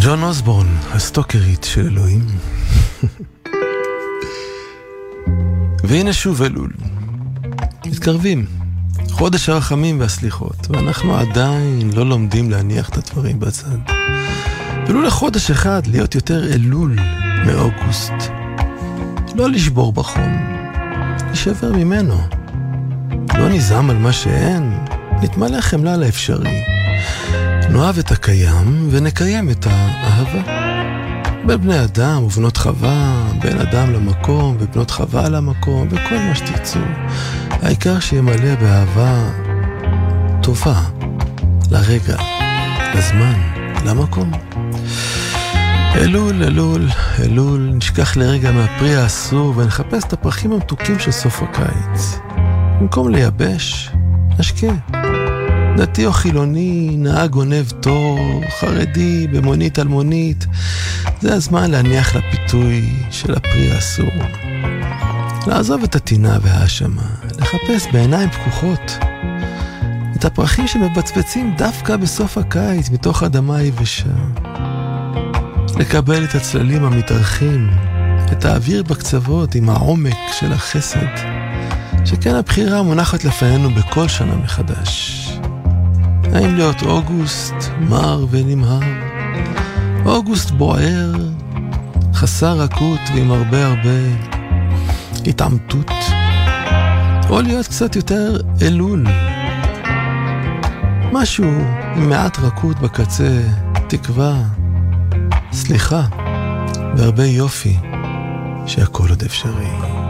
ג'ון אוסבורן, הסטוקרית של אלוהים. והנה שוב אלול. מתקרבים. חודש הרחמים והסליחות, ואנחנו עדיין לא לומדים להניח את הדברים בצד. ולו לחודש אחד להיות יותר אלול מאוגוסט. לא לשבור בחום, להישבר ממנו. לא נזעם על מה שאין, נתמלא חמלה לאפשרי. נאהב את הקיים ונקיים את האהבה. בין בני אדם ובנות חווה, בין אדם למקום ובנות חווה למקום, וכל מה שתרצו. העיקר שימלא באהבה טובה, לרגע, לזמן, למקום. אלול, אלול, אלול, נשכח לרגע מהפרי האסור ונחפש את הפרחים המתוקים של סוף הקיץ. במקום לייבש, נשקה. דתי או חילוני, נהג גונב תור, חרדי, במונית על מונית, זה הזמן להניח לפיתוי של הפרי האסור. לעזוב את התינה והאשמה, לחפש בעיניים פקוחות את הפרחים שמבצבצים דווקא בסוף הקיץ מתוך אדמה יבשה. לקבל את הצללים המתארחים, את האוויר בקצוות עם העומק של החסד, שכן הבחירה מונחת לפנינו בכל שנה מחדש. האם להיות אוגוסט מר ונמהר, אוגוסט בוער, חסר רכות ועם הרבה התעמתות, או להיות קצת יותר אלול, משהו עם מעט רכות בקצה, תקווה, סליחה והרבה יופי שהכל עוד אפשרי.